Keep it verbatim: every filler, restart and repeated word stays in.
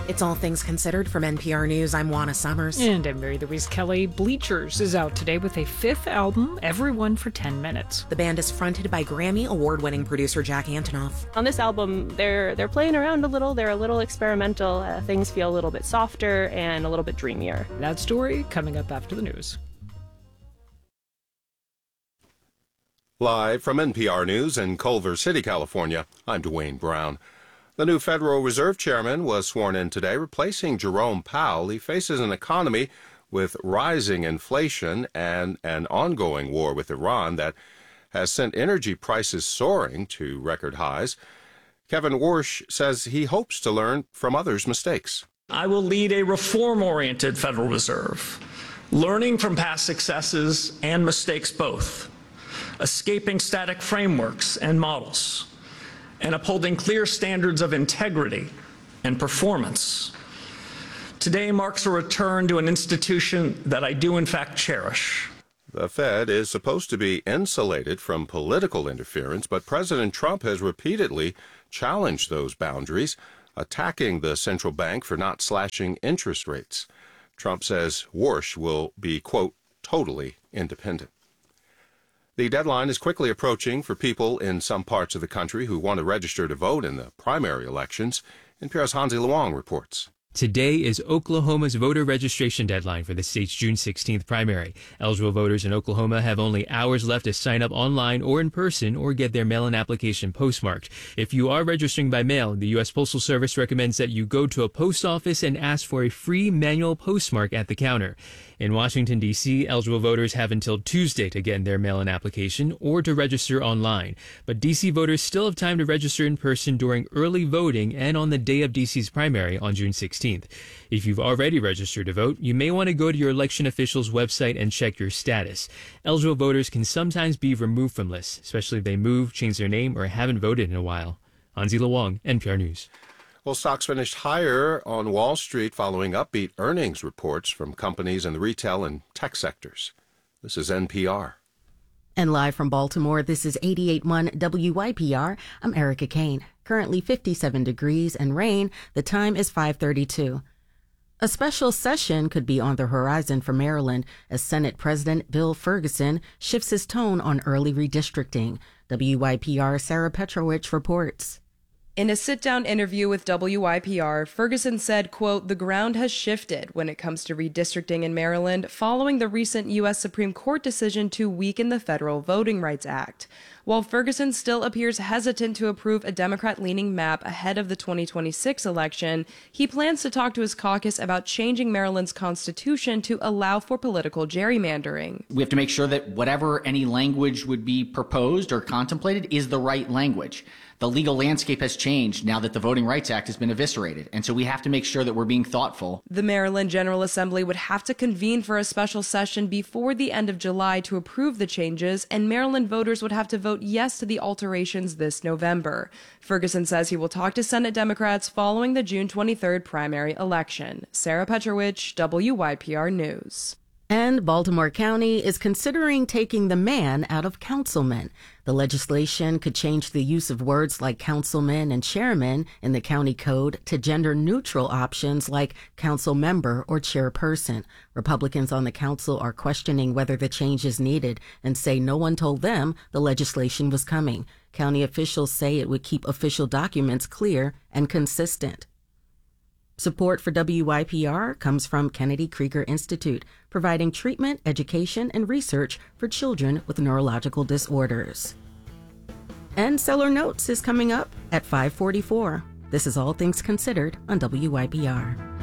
It's All Things Considered from N P R News. I'm Juana Summers. And I'm Mary Louise Kelly. Bleachers is out today with a fifth album, Everyone for ten minutes. The band is fronted by Grammy award-winning producer Jack Antonoff. On this album, they're they're playing around a little. They're a little experimental. Uh, things feel a little bit softer and a little bit dreamier. That story coming up after the news. Live from N P R News in Culver City, California, I'm Dwayne Brown. The new Federal Reserve Chairman was sworn in today, replacing Jerome Powell. He faces an economy with rising inflation and an ongoing war with Iran that has sent energy prices soaring to record highs. Kevin Warsh says he hopes to learn from others' mistakes. I will lead a reform-oriented Federal Reserve, learning from past successes and mistakes both, escaping static frameworks and models, and upholding clear standards of integrity and performance. Today marks a return to an institution that I do in fact cherish. The Fed is supposed to be insulated from political interference, but President Trump has repeatedly challenged those boundaries, attacking the central bank for not slashing interest rates. Trump says Warsh will be, quote, totally independent. The deadline is quickly approaching for people in some parts of the country who want to register to vote in the primary elections. N P R's Hansi Luong reports. Today is Oklahoma's voter registration deadline for the state's June sixteenth primary. Eligible voters in Oklahoma have only hours left to sign up online or in person or get their mail-in application postmarked. If you are registering by mail, the U S Postal Service recommends that you go to a post office and ask for a free manual postmark at the counter. In Washington, D C, eligible voters have until Tuesday to get their mail-in application or to register online. But D C voters still have time to register in person during early voting and on the day of D C's primary on June sixteenth. If you've already registered to vote, you may want to go to your election official's website and check your status. Eligible voters can sometimes be removed from lists, especially if they move, change their name, or haven't voted in a while. Hansi Luong, N P R News. Well, stocks finished higher on Wall Street following upbeat earnings reports from companies in the retail and tech sectors. This is N P R. And live from Baltimore, this is eighty-eight point one W Y P R. I'm Erica Kane. Currently fifty-seven degrees and rain. The time is five thirty-two. A special session could be on the horizon for Maryland as Senate President Bill Ferguson shifts his tone on early redistricting. W Y P R Sarah Petrovich reports. In a sit-down interview with W Y P R, Ferguson said, quote, "The ground has shifted when it comes to redistricting in Maryland following the recent U S Supreme Court decision to weaken the Federal Voting Rights Act." While Ferguson still appears hesitant to approve a Democrat-leaning map ahead of the twenty twenty-six election, he plans to talk to his caucus about changing Maryland's constitution to allow for political gerrymandering. We have to make sure that whatever any language would be proposed or contemplated is the right language. The legal landscape has changed now that the Voting Rights Act has been eviscerated, and so we have to make sure that we're being thoughtful. The Maryland General Assembly would have to convene for a special session before the end of July to approve the changes, and Maryland voters would have to vote yes to the alterations this November. Ferguson says he will talk to Senate Democrats following the June twenty-third primary election. Sarah Petrovich, W Y P R News. And Baltimore County is considering taking the man out of councilman. The legislation could change the use of words like councilman and chairman in the county code to gender-neutral options like council member or chairperson. Republicans on the council are questioning whether the change is needed and say no one told them the legislation was coming. County officials say it would keep official documents clear and consistent. Support for W Y P R comes from Kennedy Krieger Institute, providing treatment, education, and research for children with neurological disorders. And Seller Notes is coming up at five forty-four. This is All Things Considered on W Y P R.